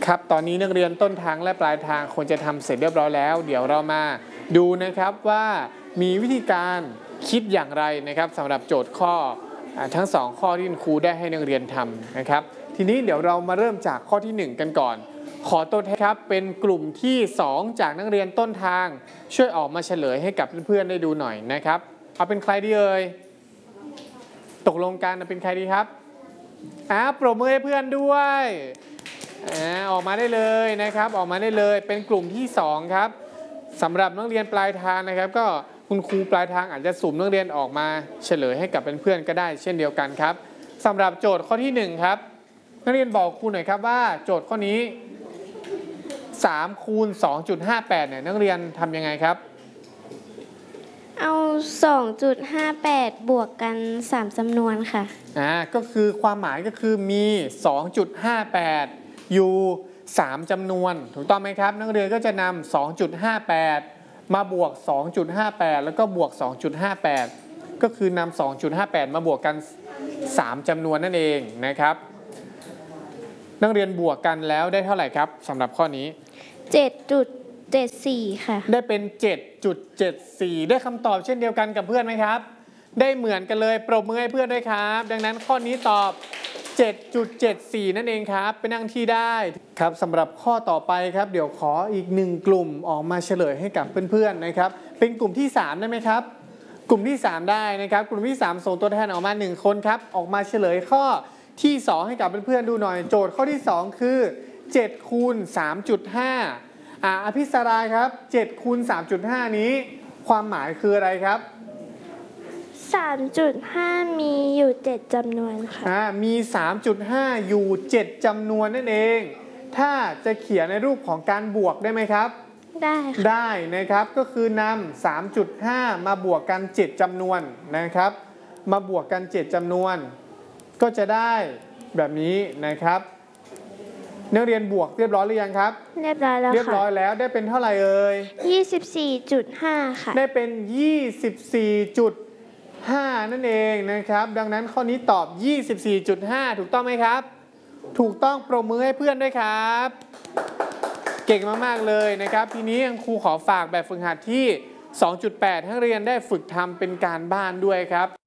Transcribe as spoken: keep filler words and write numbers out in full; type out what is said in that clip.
ครับตอนนี้นักเรียนต้นทางและปลายทางควรจะทำเสร็จเรียบร้อยแล้วเดี๋ยวเรามาดูนะครับว่ามีวิธีการคิดอย่างไรนะครับสำหรับโจทย์ข้อทั้งสองข้อที่ครูได้ให้นักเรียนทำนะครับทีนี้เดี๋ยวเรามาเริ่มจากข้อที่หนึ่งกันก่อนขอตัวแทนครับเป็นกลุ่มที่สองจากนักเรียนต้นทางช่วยออกมาเฉลยให้กับเพื่อนๆได้ดูหน่อยนะครับเอาเป็นใครดีเอ่ยตกลงกันเป็นใครดีครับอ่าปรบมือให้เพื่อนด้วยออกมาได้เลยนะครับออกมาได้เลยเป็นกลุ่มที่สองครับสำหรับนักเรียนปลายทางนะครับก็คุณครูปลายทางอาจจะสุ่มนักเรียนออกมาเฉลยให้กับเพื่อนๆก็ได้เช่นเดียวกันครับสำหรับโจทย์ข้อที่หนึ่งครับนักเรียนบอกครูหน่อยครับว่าโจทย์ข้อนี้สามคูณ สองจุดห้าแปด เนี่ยนักเรียนทำยังไงครับเอา สองจุดห้าแปด บวกกันสามจำนวนค่ะอ่าก็คือความหมายก็คือมี สองจุดห้าแปด อยู่สามจำนวนถูกต้องไหมครับนักเรียนก็จะนำ สองจุดห้าแปด มาบวก สองจุดห้าแปด แล้วก็บวก สองจุดห้าแปด ก็คือนำ สองจุดห้าแปด มาบวกกันสามจำนวนนั่นเองนะครับนักเรียนบวกกันแล้วได้เท่าไหร่ครับสำหรับข้อนี้เจ็ดจุดเจ็ดสี่ ค่ะได้เป็น เจ็ดจุดเจ็ดสี่ ได้คำตอบเช่นเดียวกันกับเพื่อนไหมครับได้เหมือนกันเลยปรบมือให้เพื่อนด้วยครับดังนั้นข้อนี้ตอบ เจ็ดจุดเจ็ดสี่ นั่นเองครับไปนั่งที่ได้ครับสำหรับข้อต่อไปครับเดี๋ยวขออีกหนึ่งกลุ่มออกมาเฉลยให้กับเพื่อนๆนะครับเป็นกลุ่มที่สามได้ไหมครับกลุ่มที่สามได้นะครับกลุ่มที่สามส่งตัวแทนออกมาหนึ่งคนครับออกมาเฉลยข้อที่สองให้กับเพื่อนๆดูหน่อยโจทย์ข้อที่สองคือเจ็ดคูณ สามจุดห้า อ่าอภิสราครับเจ็ดคูณ สามจุดห้า นี้ความหมายคืออะไรครับสามจุดห้า มีอยู่เจ็ดจำนวนค่ะอ่ามี สามจุดห้า อยู่เจ็ดจำนวนนั่นเองถ้าจะเขียนในรูปของการบวกได้ไหมครับได้ค่ะได้นะครับก็คือนำ สามจุดห้า มาบวกกันเจ็ดจำนวนนะครับมาบวกกันเจ็ดจำนวนก็จะได้แบบนี้นะครับนักเรียนบวกเรียบร้อยหรือยังครับเรียบร้อยแล้วค่ะเรียบร้อยแล้วได้เป็นเท่าไหร่เอ่ยยี่สิบสี่จุดห้า ค่ะได้เป็น ยี่สิบสี่จุดห้า นั่นเองนะครับดังนั้นข้อนี้ตอบ ยี่สิบสี่จุดห้า ถูกต้องไหมครับถูกต้องปรบมือให้เพื่อนด้วยครับเก่งมากๆเลยนะครับทีนี้ครูขอฝากแบบฝึกหัดที่ สองจุดแปด ให้นักเรียนได้ฝึกทำเป็นการบ้านด้วยครับ